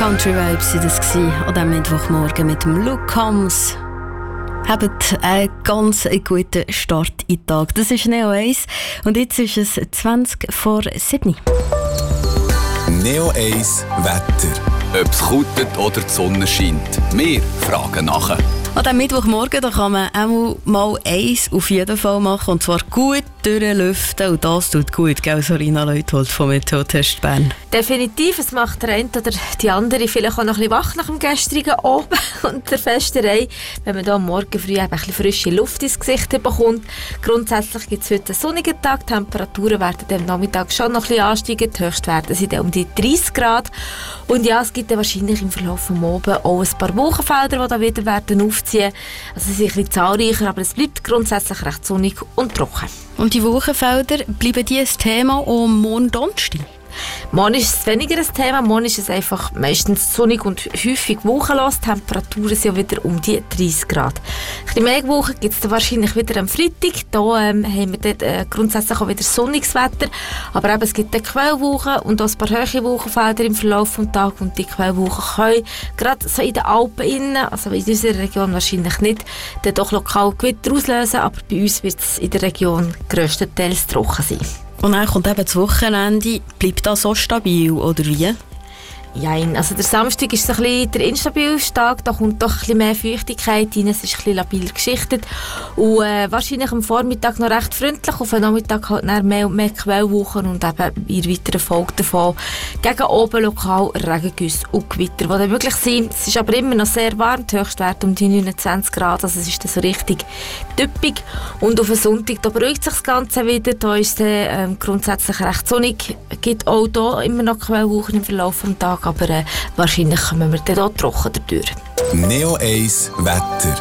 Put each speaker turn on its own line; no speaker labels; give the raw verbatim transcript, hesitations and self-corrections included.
Country Vibes waren das an diesem Mittwochmorgen mit dem Luke Combs. Habt einen ganz guten Start in den Tag. Das ist Neo eins und jetzt ist es zwanzig vor sieben.
Neo eins Wetter. Ob es kutet oder die Sonne scheint. Wir fragen nachher.
An diesem Mittwochmorgen da kann man auch mal eins auf jeden Fall machen, und zwar gut durchlüften. Und das tut gut, gell, Sorina Leuthold vom Meteotest Bern.
Definitiv, es macht der eine oder die andere vielleicht auch noch ein bisschen wach nach dem gestrigen Abend und der Festerei, wenn man da am Morgen früh ein bisschen frische Luft ins Gesicht bekommt. Grundsätzlich gibt es heute einen sonnigen Tag, die Temperaturen werden am Nachmittag schon noch ein bisschen ansteigen, die Höchstwerte sind um die dreißig Grad. Und ja, es gibt dann wahrscheinlich im Verlauf des Abends auch ein paar Wolkenfelder, die da wieder werden aufziehen. Also sie sind ein bisschen zahlreicher, aber es bleibt grundsätzlich recht sonnig und trocken.
Und die Wolkenfelder, bleiben die ein Thema um morgen Donnerstag?
Morgen ist es weniger ein Thema. Morgen ist es einfach meistens sonnig und häufig wolkenlos. Die Temperaturen sind ja wieder um die dreißig Grad. Ein bisschen mehr Wochen gibt es dann wahrscheinlich wieder am Freitag. Da ähm, haben wir dort, äh, grundsätzlich auch wieder sonniges Wetter. Aber eben, es gibt dann Quellwochen und auch ein paar hohe Wolkenfelder im Verlauf des Tages. Und die Quellwochen können gerade so in den Alpen innen, also in unserer Region wahrscheinlich nicht, dann doch lokal Gewitter auslösen. Aber bei uns wird es in der Region grösstenteils trocken sein.
Und dann kommt eben das Wochenende. Bleibt das so stabil, oder wie?
Ja, also der Samstag ist so ein bisschen der instabilste Tag, da kommt doch ein bisschen mehr Feuchtigkeit rein, es ist ein bisschen labil geschichtet und äh, wahrscheinlich am Vormittag noch recht freundlich, auf den Nachmittag halt mehr und mehr Quellwochen und eben in weiterer Folge davon gegen oben lokal Regengüsse und Gewitter, die dann möglich sind. Es ist aber immer noch sehr warm, die Höchstwerte um die neunundzwanzig Grad, also es ist dann so richtig typisch. Und auf den Sonntag, da beruhigt sich das Ganze wieder, da ist es ähm, grundsätzlich recht sonnig, es gibt auch hier immer noch Quellwochen im Verlauf des Tages, aber äh, wahrscheinlich kommen wir dann auch trocken durch.
Neo eins Wetter.